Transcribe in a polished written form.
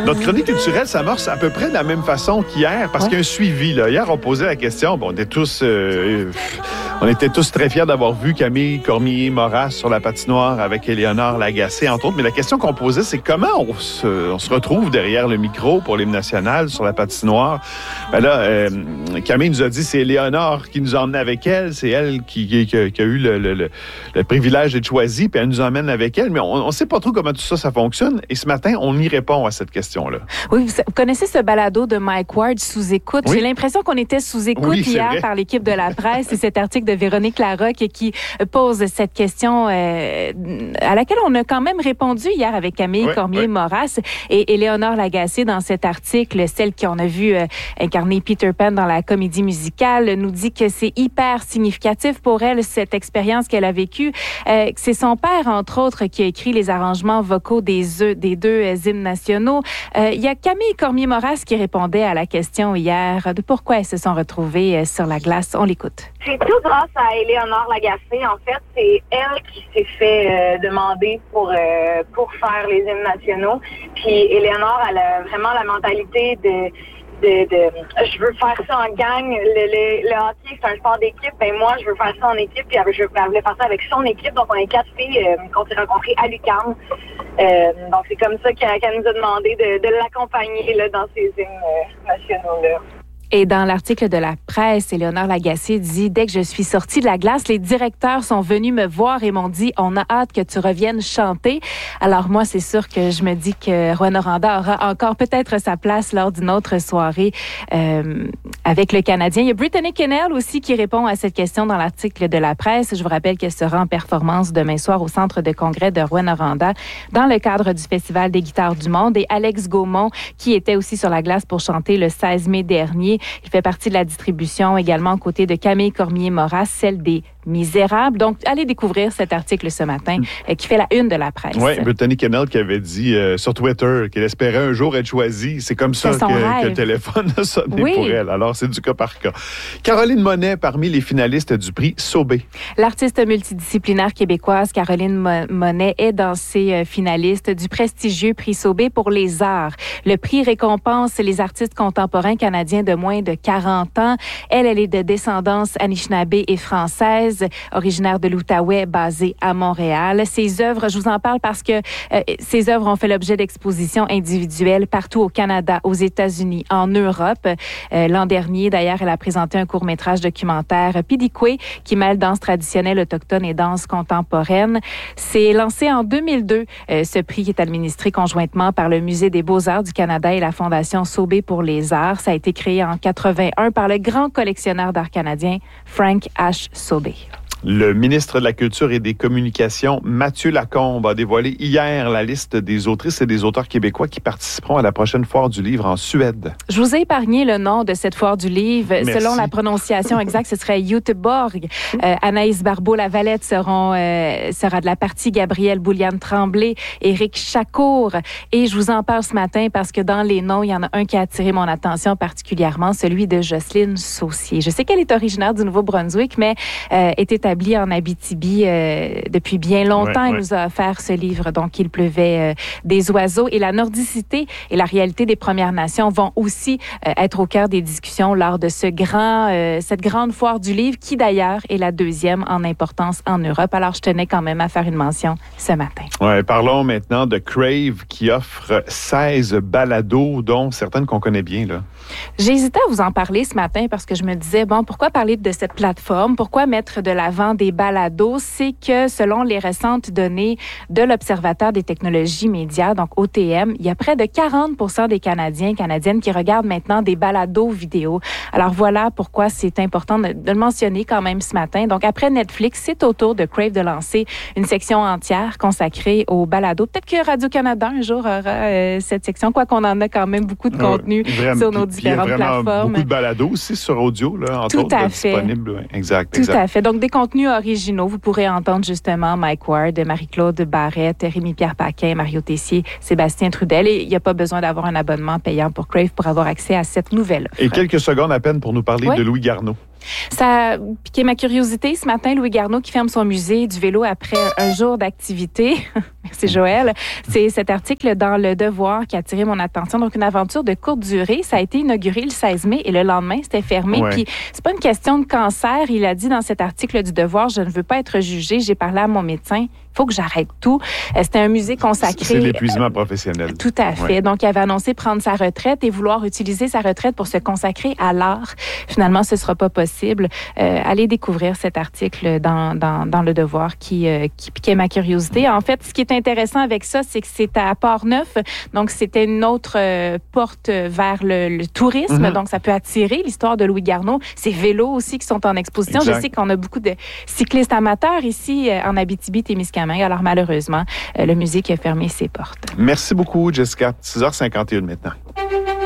Notre chronique culturelle s'amorce à peu près de la même façon qu'hier, parce qu'il y a un suivi. Là. Hier, on posait la question, on était tous très fiers d'avoir vu Camille Cormier-Moras sur la patinoire avec Éléonore Lagacé, entre autres. Mais la question qu'on posait, c'est comment on se retrouve derrière le micro pour l'hymne national sur la patinoire. Ben là, Camille nous a dit c'est Éléonore qui nous a emmenés avec elle. C'est elle qui a eu le privilège d'être choisie, puis elle nous emmène avec elle. Mais on ne sait pas trop comment tout ça fonctionne. Et ce matin, on y répond à cette question-là. Oui, vous connaissez ce balado de Mike Ward, Sous-écoute? Oui. J'ai l'impression qu'on était sous-écoute hier par l'équipe de La Presse. C'est cet article de Véronique Larocque qui pose cette question à laquelle on a quand même répondu hier avec Camille Cormier-Moras et Éléonore Lagacé dans cet article. Celle qu'on a vu incarner Peter Pan dans la comédie musicale nous dit que c'est hyper significatif pour elle, cette expérience qu'elle a vécue. C'est son père, entre autres, qui a écrit les arrangements vocaux des deux hymnes nationaux. Il y a Camille Cormier-Moras qui répondait à la question hier de pourquoi elles se sont retrouvées sur la glace. On l'écoute. C'est tout grâce à Éléonore Lagacé. En fait, c'est elle qui s'est fait demander pour faire les hymnes nationaux. Puis Éléonore, elle a vraiment la mentalité de je veux faire ça en gang. Le hockey, c'est un sport d'équipe. Ben moi, je veux faire ça en équipe. Puis elle voulait faire ça avec son équipe. Donc, on est 4 filles qu'on s'est rencontrées à l'UQAM. Donc, c'est comme ça qu'elle nous a demandé de l'accompagner là, dans ces hymnes nationaux-là. Et dans l'article de La Presse, Éléonore Lagacé dit « Dès que je suis sortie de la glace, les directeurs sont venus me voir et m'ont dit « On a hâte que tu reviennes chanter. » Alors moi, c'est sûr que je me dis que Rouyn-Noranda aura encore peut-être sa place lors d'une autre soirée avec le Canadien. Il y a Brittany Kennel aussi qui répond à cette question dans l'article de La Presse. Je vous rappelle qu'elle sera en performance demain soir au Centre de congrès de Rouyn-Noranda dans le cadre du Festival des guitares du monde. Et Alex Gaumont, qui était aussi sur la glace pour chanter le 16 mai dernier. Il fait partie de la distribution également aux côtés de Camille Cormier-Moras, celle des Misérables. Donc, allez découvrir cet article ce matin qui fait la une de La Presse. Oui, Brittany Kennel qui avait dit sur Twitter qu'elle espérait un jour être choisie. C'est comme ça que le téléphone a sonné pour elle. Alors, c'est du cas par cas. Caroline Monet, parmi les finalistes du prix Sauvé. L'artiste multidisciplinaire québécoise Caroline Monet est dans ces finalistes du prestigieux prix Sauvé pour les arts. Le prix récompense les artistes contemporains canadiens de moins de 40 ans. Elle est de descendance anishinaabe et française, originaire de l'Outaouais, basée à Montréal. Ses œuvres, je vous en parle parce que ses œuvres ont fait l'objet d'expositions individuelles partout au Canada, aux États-Unis, en Europe. L'an dernier, d'ailleurs, elle a présenté un court-métrage documentaire Pidikwe qui mêle danse traditionnelle autochtone et danse contemporaine. C'est lancé en 2002. Ce prix est administré conjointement par le Musée des Beaux-Arts du Canada et la Fondation Sauvé pour les arts. Ça a été créé en 81 par le grand collectionneur d'art canadien Frank H. Sauvé. Le ministre de la Culture et des Communications, Mathieu Lacombe, a dévoilé hier la liste des autrices et des auteurs québécois qui participeront à la prochaine Foire du livre en Suède. Je vous ai épargné le nom de cette Foire du livre. Merci. Selon la prononciation exacte, ce serait Göteborg. Anaïs Barbeau-Lavalette sera de la partie, Gabrielle Bouliane-Tremblay, Éric Chacour. Et je vous en parle ce matin parce que dans les noms, il y en a un qui a attiré mon attention particulièrement, celui de Jocelyne Saucier. Je sais qu'elle est originaire du Nouveau-Brunswick, mais est établie en Abitibi depuis bien longtemps. Elle nous a offert ce livre, donc Il pleuvait des oiseaux. Et la nordicité et la réalité des Premières Nations vont aussi être au cœur des discussions lors de cette grande foire du livre, qui d'ailleurs est la deuxième en importance en Europe. Alors, je tenais quand même à faire une mention ce matin. Ouais, parlons maintenant de Crave qui offre 16 balados, dont certaines qu'on connaît bien, là. J'ai hésité à vous en parler ce matin parce que je me disais, pourquoi parler de cette plateforme? Pourquoi mettre de l'avant des balados? C'est que selon les récentes données de l'Observatoire des technologies médias, donc OTM, il y a près de 40% des Canadiens et Canadiennes qui regardent maintenant des balados vidéo. Alors voilà pourquoi c'est important de le mentionner quand même ce matin. Donc après Netflix, c'est au tour de Crave de lancer une section entière consacrée aux balados. Peut-être que Radio-Canada un jour aura cette section, quoi qu'on en a quand même beaucoup de contenu sur nos différentes plateformes. Beaucoup de balados aussi sur audio, là, entre autres, disponibles. Exact. Tout à fait. Donc, des contenus originaux. Vous pourrez entendre justement Mike Ward, Marie-Claude Barrette, Rémi-Pierre Paquin, Mario Tessier, Sébastien Trudel. Et il n'y a pas besoin d'avoir un abonnement payant pour Crave pour avoir accès à cette nouvelle offre. Et quelques secondes à peine pour nous parler de Louis Garneau. Ça a piqué ma curiosité ce matin. Louis Garneau qui ferme son musée du vélo après un jour d'activité. Merci Joël. C'est cet article dans Le Devoir qui a attiré mon attention. Donc, une aventure de courte durée. Ça a été inauguré le 16 mai et le lendemain, c'était fermé. Ouais. Puis, c'est pas une question de cancer. Il a dit dans cet article du Devoir, je ne veux pas être jugé. J'ai parlé à mon médecin. Il faut que j'arrête tout. C'était un musée consacré. C'est l'épuisement professionnel. Tout à fait. Ouais. Donc, il avait annoncé prendre sa retraite et vouloir utiliser sa retraite pour se consacrer à l'art. Finalement, ce ne sera pas possible. Allez découvrir cet article dans Le Devoir qui piquait ma curiosité. En fait, ce qui est intéressant avec ça, c'est que c'est à Port-Neuf. Donc, c'était une autre porte vers le tourisme. Mm-hmm. Donc, ça peut attirer l'histoire de Louis Garneau. Ces vélos aussi qui sont en exposition. Exact. Je sais qu'on a beaucoup de cyclistes amateurs ici en Abitibi-Témiscamingue. Alors, malheureusement, le musée qui a fermé ses portes. Merci beaucoup, Jessica. 6h51 maintenant.